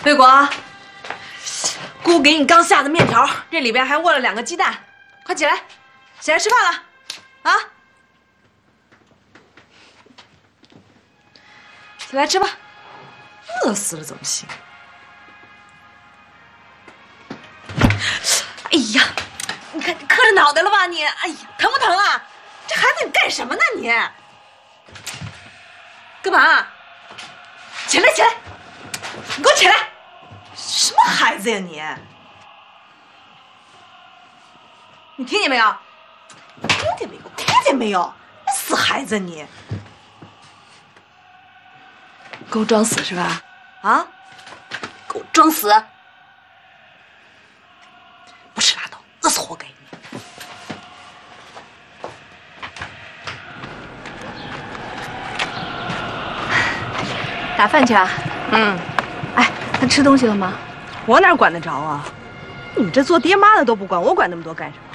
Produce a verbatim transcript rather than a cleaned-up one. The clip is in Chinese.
贝果，姑给你刚下的面条，这里边还握了两个鸡蛋，快起来，起来吃饭了，啊！起来吃吧，饿死了怎么行？哎呀，你看你磕着脑袋了吧你？哎呀，疼不疼啊？这孩子你干什么呢你？干嘛？起来起来，你给我起来！什么孩子呀你？你听见没有？听见没有？听见没有？死孩子你！给我装死是吧？啊！给我装死！不吃拉倒，饿死活该你！ 打饭去啊？ 嗯。 哎，他吃东西了吗？ 我哪管得着啊？你们这做爹妈的都不管，我管那么多干什么？